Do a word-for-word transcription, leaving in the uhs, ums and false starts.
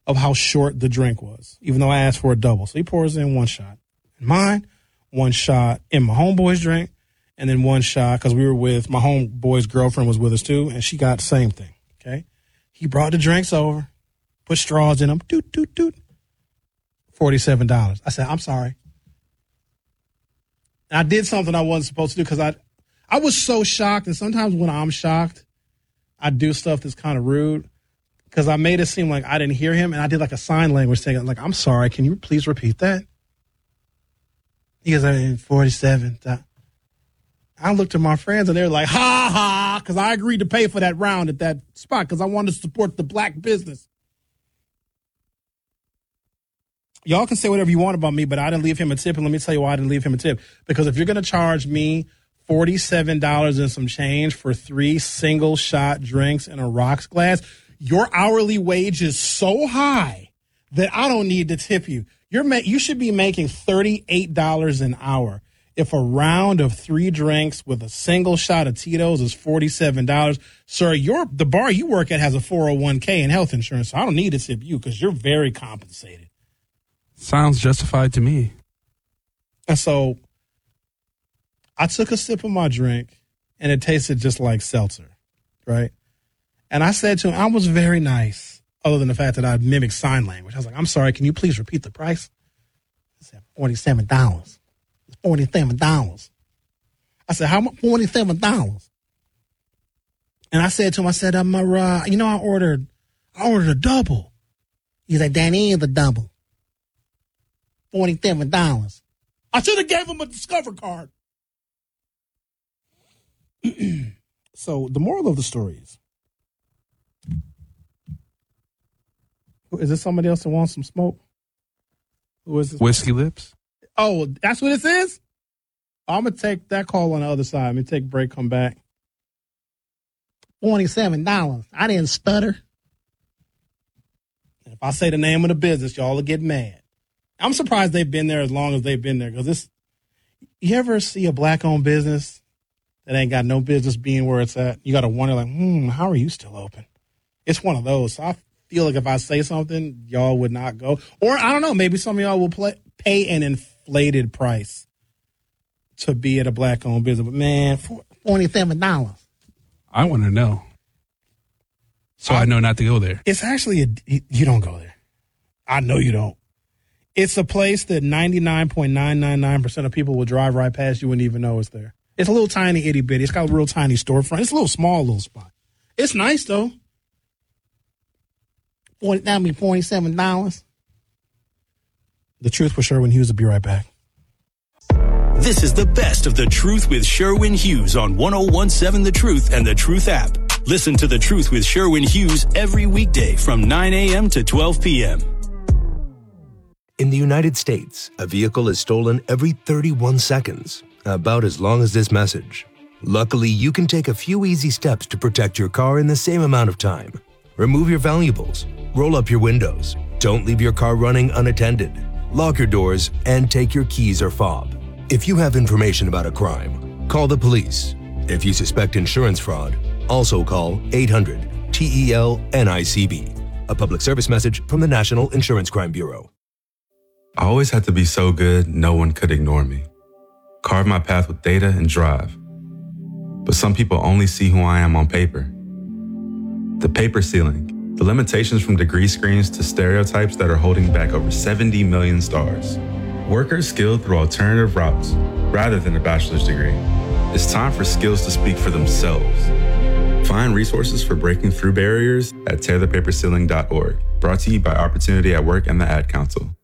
of how short the drink was, even though I asked for a double. So he pours in one shot in mine, one shot in my homeboy's drink, and then one shot because we were with my homeboy's girlfriend was with us too, and she got the same thing. Okay, he brought the drinks over, put straws in them, doot doot doot, forty-seven dollars. I said, I'm sorry. And I did something I wasn't supposed to do because I, I was so shocked, and sometimes when I'm shocked, I do stuff that's kind of rude. Because I made it seem like I didn't hear him, and I did like a sign language thing. Like, I'm sorry, can you please repeat that? He goes, I mean, forty-seven. I looked at my friends, and they were like, ha, ha, because I agreed to pay for that round at that spot because I wanted to support the black business. Y'all can say whatever you want about me, but I didn't leave him a tip, and let me tell you why I didn't leave him a tip. Because if you're going to charge me forty-seven dollars and some change for three single-shot drinks in a rocks glass, your hourly wage is so high that I don't need to tip you. You're ma- you should be making thirty-eight dollars an hour. If a round of three drinks with a single shot of Tito's is forty-seven dollars, sir, your the bar you work at has a four oh one k and health insurance, so I don't need to tip you because you're very compensated. Sounds justified to me. And so I took a sip of my drink, and it tasted just like seltzer, right? And I said to him, I was very nice, other than the fact that I mimicked sign language. I was like, I'm sorry, can you please repeat the price? He said, forty-seven dollars. It's forty-seven dollars. I said, how much? forty-seven dollars. And I said to him, I said, um, uh, you know, I ordered, I ordered a double. He's like, that is a double. forty-seven dollars. I should have gave him a Discover card. So the moral of the story is, is this somebody else that wants some smoke? Who is this? Whiskey Lips? Oh, that's what this is? I'm going to take that call on the other side. Let me take a break, come back. forty-seven dollars. I didn't stutter. If I say the name of the business, y'all will get mad. I'm surprised they've been there as long as they've been there. Because this, you ever see a black-owned business that ain't got no business being where it's at? You got to wonder, like, hmm, how are you still open? It's one of those. So I feel like if I say something, y'all would not go. Or, I don't know, maybe some of y'all will play, pay an inflated price to be at a black-owned business. But, man, forty-seven dollars. I want to know. So I, I know not to go there. It's actually, a, you don't go there. I know you don't. It's a place that ninety-nine point nine nine nine percent of people will drive right past you and even know it's there. It's a little tiny itty bitty. It's got a real tiny storefront. It's a little small little spot. It's nice, though. That mean forty-seven dollars. The Truth with Sherwin Hughes will be right back. This is the best of The Truth with Sherwin Hughes on one oh one seven The Truth and The Truth app. Listen to The Truth with Sherwin Hughes every weekday from nine a.m. to twelve p.m. In the United States, a vehicle is stolen every thirty-one seconds, about as long as this message. Luckily, you can take a few easy steps to protect your car in the same amount of time. Remove your valuables, roll up your windows, don't leave your car running unattended, lock your doors, and take your keys or fob. If you have information about a crime, call the police. If you suspect insurance fraud, also call eight hundred T E L N I C B. A public service message from the National Insurance Crime Bureau. I always had to be so good, no one could ignore me. Carve my path with data and drive. But some people only see who I am on paper. The paper ceiling, the limitations from degree screens to stereotypes that are holding back over seventy million stars. Workers skilled through alternative routes rather than a bachelor's degree. It's time for skills to speak for themselves. Find resources for breaking through barriers at tear the paper ceiling dot org. Brought to you by Opportunity at Work and the Ad Council.